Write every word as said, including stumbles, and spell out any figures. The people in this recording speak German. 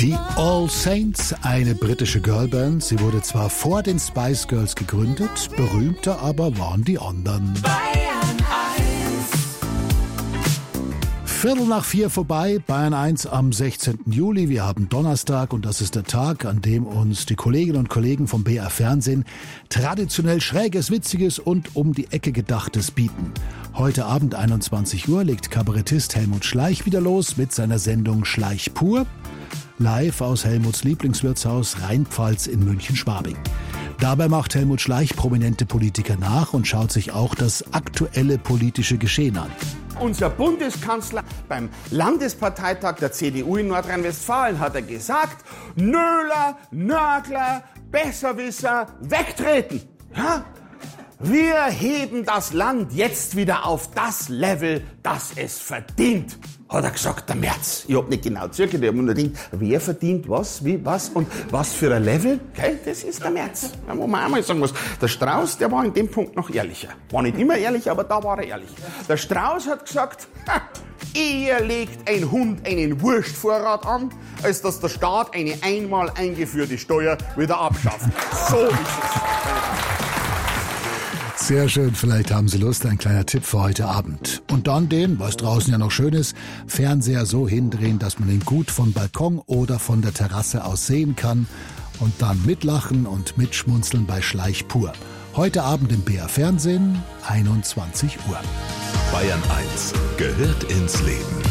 Die All Saints, eine britische Girlband. Sie wurde zwar vor den Spice Girls gegründet, berühmter aber waren die anderen. Viertel nach vier vorbei, Bayern eins am sechzehnten Juli. Wir haben Donnerstag und das ist der Tag, an dem uns die Kolleginnen und Kollegen vom B R Fernsehen traditionell Schräges, Witziges und um die Ecke Gedachtes bieten. Heute Abend einundzwanzig Uhr legt Kabarettist Helmut Schleich wieder los mit seiner Sendung Schleich pur. Live aus Helmuts Lieblingswirtshaus Rheinpfalz in München-Schwabing. Dabei macht Helmut Schleich prominente Politiker nach und schaut sich auch das aktuelle politische Geschehen an. Unser Bundeskanzler beim Landesparteitag der C D U in Nordrhein-Westfalen hat er gesagt, Nöler, Nörgler, Besserwisser, wegtreten. Ja? Wir heben das Land jetzt wieder auf das Level, das es verdient, hat er gesagt, der Merz. Ich hab nicht genau zugehört, ich hab nur gedacht, wer verdient was, wie, was und was für ein Level? Okay, das ist der Merz. Da muss man einmal sagen muss. Der Strauß, der war in dem Punkt noch ehrlicher. War nicht immer ehrlich, aber da war er ehrlich. Der Strauß hat gesagt, ha, eher legt ein Hund einen Wurstvorrat an, als dass der Staat eine einmal eingeführte Steuer wieder abschafft. So ist es. Sehr schön, vielleicht haben Sie Lust, ein kleiner Tipp für heute Abend. Und dann den, was draußen ja noch schön ist, Fernseher so hindrehen, dass man ihn gut vom Balkon oder von der Terrasse aus sehen kann und dann mitlachen und mitschmunzeln bei Schleich pur. Heute Abend im B R Fernsehen, einundzwanzig Uhr. Bayern eins gehört ins Leben.